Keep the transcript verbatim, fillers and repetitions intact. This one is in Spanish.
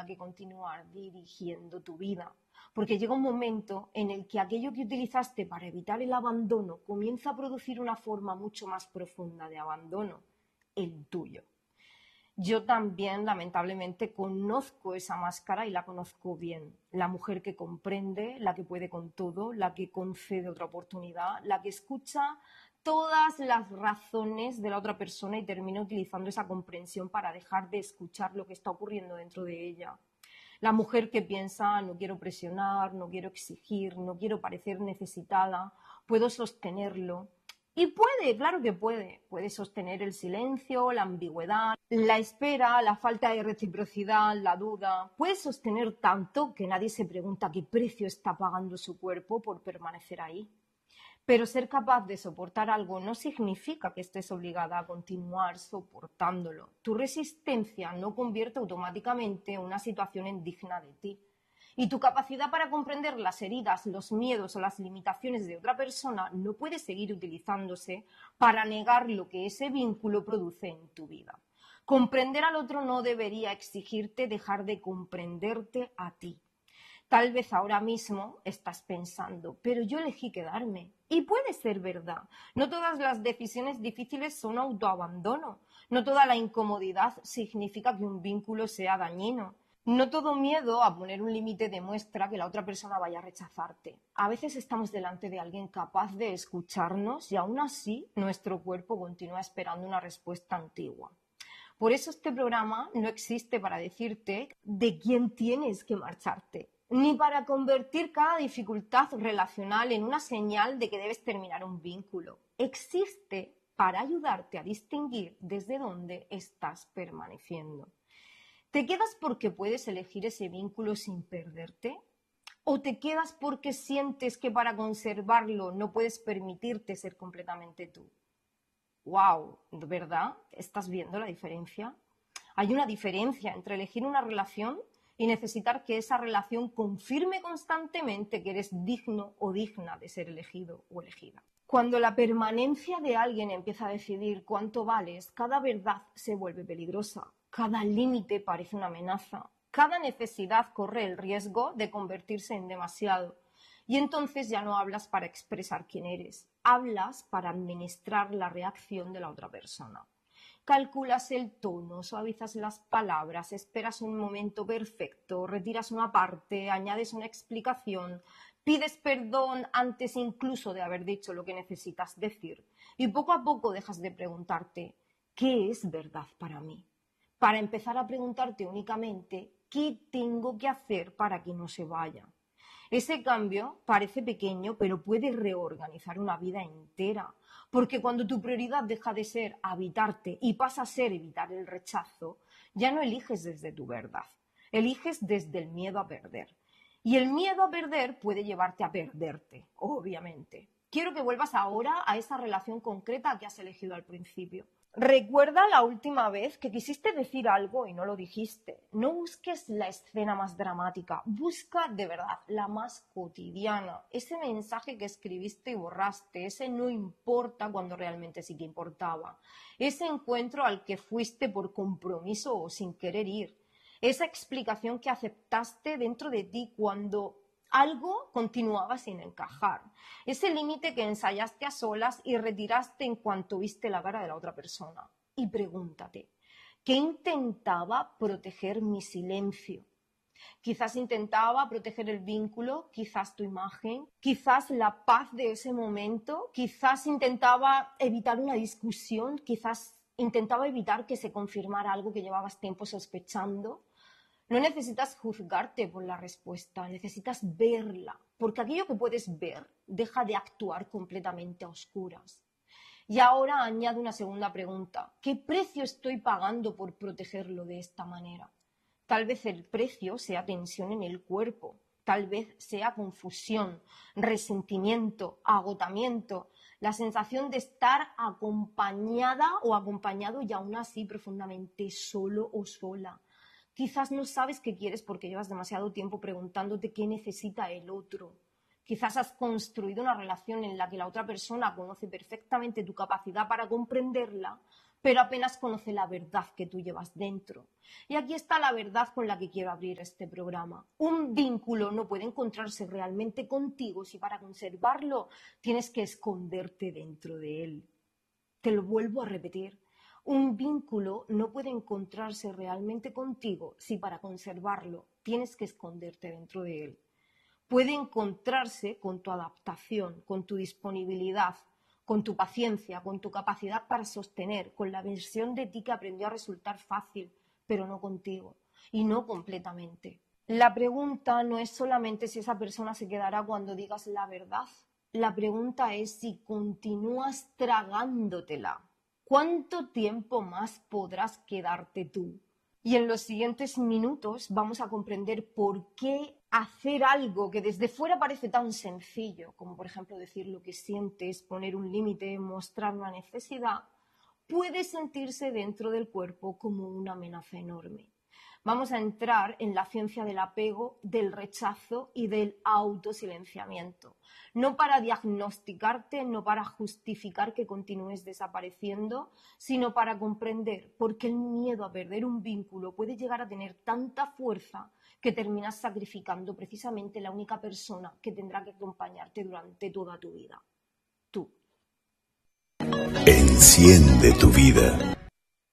que continuar dirigiendo tu vida. Porque llega un momento en el que aquello que utilizaste para evitar el abandono comienza a producir una forma mucho más profunda de abandono, el tuyo. Yo también, lamentablemente, conozco esa máscara y la conozco bien. La mujer que comprende, la que puede con todo, la que concede otra oportunidad, la que escucha todas las razones de la otra persona y termina utilizando esa comprensión para dejar de escuchar lo que está ocurriendo dentro de ella. La mujer que piensa, no quiero presionar, no quiero exigir, no quiero parecer necesitada, puedo sostenerlo. Y puede, claro que puede. Puede sostener el silencio, la ambigüedad, la espera, la falta de reciprocidad, la duda. Puede sostener tanto que nadie se pregunta qué precio está pagando su cuerpo por permanecer ahí. Pero ser capaz de soportar algo no significa que estés obligada a continuar soportándolo. Tu resistencia no convierte automáticamente una situación en digna de ti. Y tu capacidad para comprender las heridas, los miedos o las limitaciones de otra persona no puede seguir utilizándose para negar lo que ese vínculo produce en tu vida. Comprender al otro no debería exigirte dejar de comprenderte a ti. Tal vez ahora mismo estás pensando, pero yo elegí quedarme. Y puede ser verdad. No todas las decisiones difíciles son autoabandono. No toda la incomodidad significa que un vínculo sea dañino. No todo miedo a poner un límite demuestra que la otra persona vaya a rechazarte. A veces estamos delante de alguien capaz de escucharnos y aún así nuestro cuerpo continúa esperando una respuesta antigua. Por eso este programa no existe para decirte de quién tienes que marcharte, ni para convertir cada dificultad relacional en una señal de que debes terminar un vínculo. Existe para ayudarte a distinguir desde dónde estás permaneciendo. ¿Te quedas porque puedes elegir ese vínculo sin perderte? ¿O te quedas porque sientes que para conservarlo no puedes permitirte ser completamente tú? ¡Wow! ¿Verdad? ¿Estás viendo la diferencia? Hay una diferencia entre elegir una relación y necesitar que esa relación confirme constantemente que eres digno o digna de ser elegido o elegida. Cuando la permanencia de alguien empieza a decidir cuánto vales, cada verdad se vuelve peligrosa. Cada límite parece una amenaza. Cada necesidad corre el riesgo de convertirse en demasiado. Y entonces ya no hablas para expresar quién eres. Hablas para administrar la reacción de la otra persona. Calculas el tono, suavizas las palabras, esperas un momento perfecto, retiras una parte, añades una explicación, pides perdón antes incluso de haber dicho lo que necesitas decir. Y poco a poco dejas de preguntarte, ¿qué es verdad para mí? Para empezar a preguntarte únicamente, ¿qué tengo que hacer para que no se vaya? Ese cambio parece pequeño, pero puede reorganizar una vida entera, porque cuando tu prioridad deja de ser habitarte y pasa a ser evitar el rechazo, ya no eliges desde tu verdad, eliges desde el miedo a perder. Y el miedo a perder puede llevarte a perderte, obviamente. Quiero que vuelvas ahora a esa relación concreta que has elegido al principio. Recuerda la última vez que quisiste decir algo y no lo dijiste. No busques la escena más dramática, busca de verdad la más cotidiana. Ese mensaje que escribiste y borraste, ese no importa cuando realmente sí que importaba. Ese encuentro al que fuiste por compromiso o sin querer ir. Esa explicación que aceptaste dentro de ti cuando algo continuaba sin encajar. Ese límite que ensayaste a solas y retiraste en cuanto viste la cara de la otra persona. Y pregúntate, ¿qué intentaba proteger mi silencio? Quizás intentaba proteger el vínculo, quizás tu imagen, quizás la paz de ese momento, quizás intentaba evitar una discusión, quizás intentaba evitar que se confirmara algo que llevabas tiempo sospechando. No necesitas juzgarte por la respuesta, necesitas verla, porque aquello que puedes ver deja de actuar completamente a oscuras. Y ahora añado una segunda pregunta. ¿Qué precio estoy pagando por protegerlo de esta manera? Tal vez el precio sea tensión en el cuerpo, tal vez sea confusión, resentimiento, agotamiento, la sensación de estar acompañada o acompañado y aún así profundamente solo o sola. Quizás no sabes qué quieres porque llevas demasiado tiempo preguntándote qué necesita el otro. Quizás has construido una relación en la que la otra persona conoce perfectamente tu capacidad para comprenderla, pero apenas conoce la verdad que tú llevas dentro. Y aquí está la verdad con la que quiero abrir este programa. Un vínculo no puede encontrarse realmente contigo si para conservarlo tienes que esconderte dentro de él. Te lo vuelvo a repetir. Un vínculo no puede encontrarse realmente contigo si para conservarlo tienes que esconderte dentro de él. Puede encontrarse con tu adaptación, con tu disponibilidad, con tu paciencia, con tu capacidad para sostener, con la versión de ti que aprendió a resultar fácil, pero no contigo y no completamente. La pregunta no es solamente si esa persona se quedará cuando digas la verdad. La pregunta es si continúas tragándotela. ¿Cuánto tiempo más podrás quedarte tú? Y en los siguientes minutos vamos a comprender por qué hacer algo que desde fuera parece tan sencillo, como por ejemplo decir lo que sientes, poner un límite, mostrar una necesidad, puede sentirse dentro del cuerpo como una amenaza enorme. Vamos a entrar en la ciencia del apego, del rechazo y del autosilenciamiento. No para diagnosticarte, no para justificar que continúes desapareciendo, sino para comprender por qué el miedo a perder un vínculo puede llegar a tener tanta fuerza que terminas sacrificando precisamente la única persona que tendrá que acompañarte durante toda tu vida. Tú. Enciende tu vida.